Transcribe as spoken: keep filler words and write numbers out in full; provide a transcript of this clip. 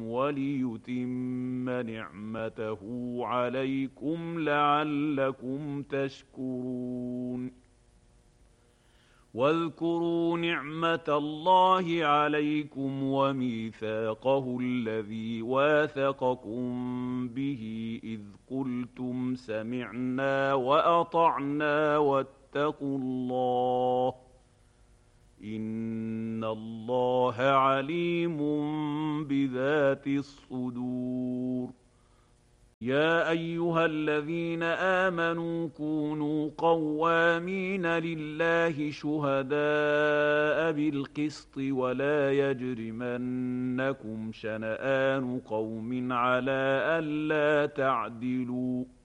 وليتم نعمته عليكم لعلكم تشكرون. واذكروا نعمة الله عليكم وميثاقه الذي واثقكم به إذ قلتم سمعنا وأطعنا واتقوا الله إن الله عليم بذات الصدور. يا أيها الذين آمنوا كونوا قوامين لله شهداء بالقسط ولا يجرمنكم شنآن قوم على ألا تعدلوا